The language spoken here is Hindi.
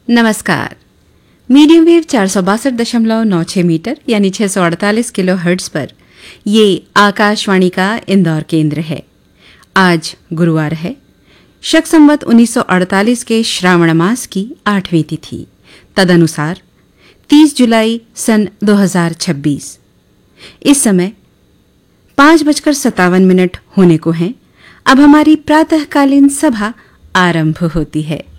नमस्कार। मीडियम वेव 462.96 मीटर यानी 648 किलो हर्ट्ज पर ये आकाशवाणी का इंदौर केंद्र है। आज गुरुवार है, शक संवत 1948 के श्रावण मास की 8वीं तिथि, तदनुसार 30 जुलाई सन 2026। इस समय 5:57 होने को हैं। अब हमारी प्रातःकालीन सभा आरंभ होती है।